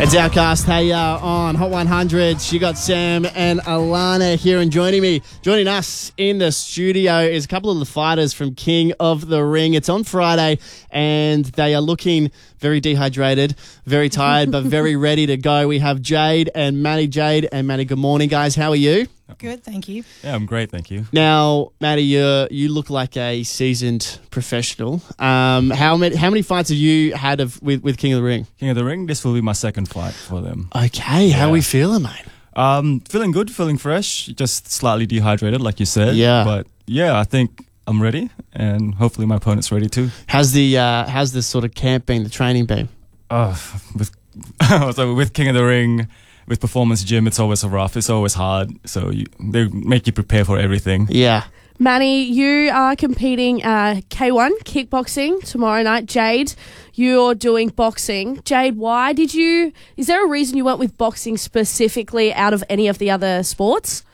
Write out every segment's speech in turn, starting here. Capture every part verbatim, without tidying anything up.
It's Outcast. Hey, uh, on Hot one hundred, you got Sam and Alana here, and joining me, joining us in the studio is a couple of the fighters from King of the Ring. It's on Friday, and they are looking very dehydrated, very tired, but very ready to go. We have Jade and Maddie. Jade and Maddie, good morning, guys. How are you? Good, thank you. Yeah, I'm great, thank you. Now, Maddie, you you look like a seasoned professional. Um, how many how many fights have you had of with, with King of the Ring? King of the Ring, this will be my second fight for them. Okay, how Yeah. are we feeling, mate? Um, feeling good, feeling fresh, just slightly dehydrated, like you said. Yeah. But yeah, I think I'm ready, and hopefully my opponent's ready too. How's the uh, how's the sort of camp been, the training been? Oh, with so with King of the Ring, with Performance Gym, it's always rough. It's always hard. So you, they make you prepare for everything. Yeah. Manny, you are competing uh, K one kickboxing tomorrow night. Jade, you're doing boxing. Jade, why did you... Is there a reason you went with boxing specifically out of any of the other sports?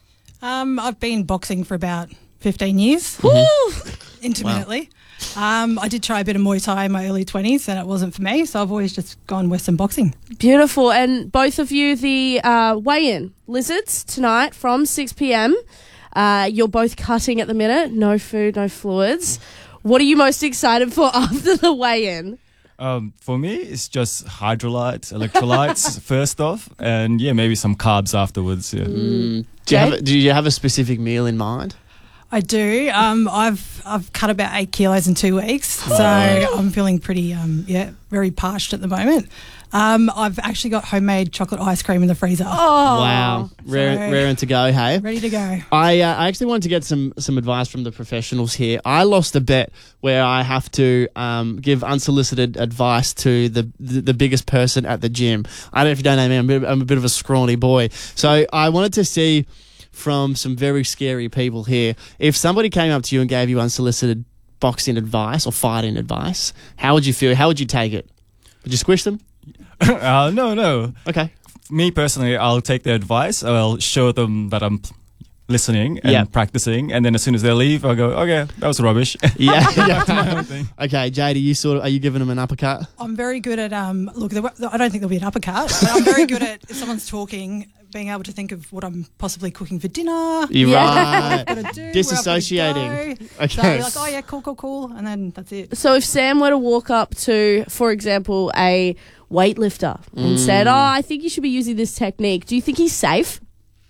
Um, I've been boxing for about fifteen years, Mm-hmm. intermittently. Um, I did try a bit of Muay Thai in my early twenties and it wasn't for me, so I've always just gone Western boxing. Beautiful. And both of you, the uh, weigh-in, Lizards, tonight from six p.m. Uh, you're both cutting at the minute. No food, no fluids. What are you most excited for after the weigh-in? Um, for me, it's just hydrolytes, electrolytes first off, and yeah, maybe some carbs afterwards. Yeah. Mm. Do, you have a, do you have a specific meal in mind? I do. Um, I've I've cut about eight kilos in two weeks, so I'm feeling pretty um, yeah very parched at the moment. Um, I've actually got homemade chocolate ice cream in the freezer. Oh, Wow. Rare, So- raring to go, hey? Ready to go. I uh, I actually wanted to get some some advice from the professionals here. I lost a bet where I have to um, give unsolicited advice to the, the the biggest person at the gym. I don't know if you don't know me. I'm a bit, I'm a bit of a scrawny boy. So I wanted to see from some very scary people here, if somebody came up to you and gave you unsolicited boxing advice or fighting advice, how would you feel? How would you take it? Would you squish them? uh, no, no. Okay. Me personally, I'll take their advice. I'll show them that I'm listening and Yeah. practicing, and then as soon as they leave, I'll go, okay, that was rubbish. Yeah. Back to my own thing. Okay, Jade, are you sort of are you giving them an uppercut? I'm very good at um. Look, there, I don't think there'll be an uppercut, but I'm very good at if someone's talking, being able to think of what I'm possibly cooking for dinner. You're Yeah. right. What to do, Disassociating. where I've gotta go. Okay. So I'll be like, oh yeah, cool, cool, cool, and then that's it. So if Sam were to walk up to, for example, a weightlifter and Mm. said, oh, I think you should be using this technique, do you think he's safe?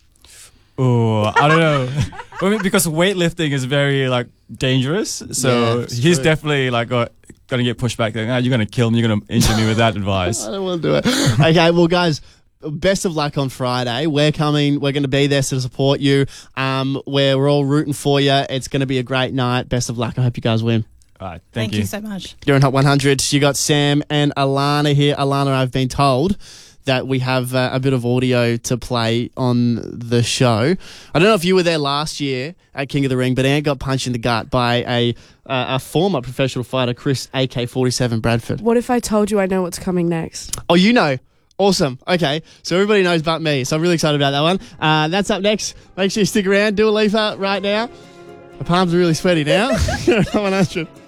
Oh, I don't know. I mean, because weightlifting is very like dangerous, so Yeah, it's he's true. definitely like got, gonna get pushed back. Like, ah, you're gonna kill me. You're gonna injure me with that advice. I don't want to do it. Okay, well, guys, best of luck on Friday. We're coming. We're going to be there to support you. Um, we're, we're all rooting for you. It's going to be a great night. Best of luck. I hope you guys win. All right, Thank, thank, you so much. You're in Hot one hundred. You got Sam and Alana here. Alana, I've been told that we have uh, a bit of audio to play on the show. I don't know if you were there last year at King of the Ring, but Ant got punched in the gut by a uh, a former professional fighter, Chris A K forty-seven Bradford. What if I told you I know what's coming next? Oh, you know. Awesome. Okay. So everybody knows but me. So I'm really excited about that one. Uh, that's up next. Make sure you stick around. Do a leaf out right now. My palms are really sweaty now. one hundred.